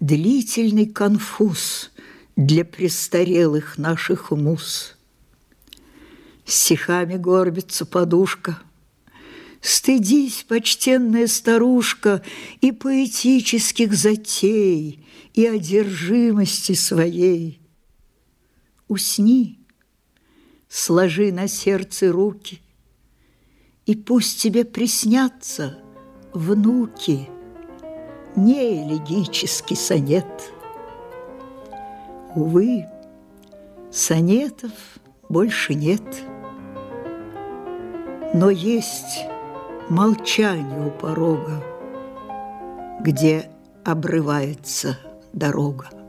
длительный конфуз для престарелых наших муз. Стихами горбится подушка. Стыдись, почтенная старушка, и поэтических затей, и одержимости своей. Усни, сложи на сердце руки, и пусть тебе приснятся внуки. Не элегический сонет. Увы, сонетов больше нет, но есть молчание у порога, где обрывается дорога.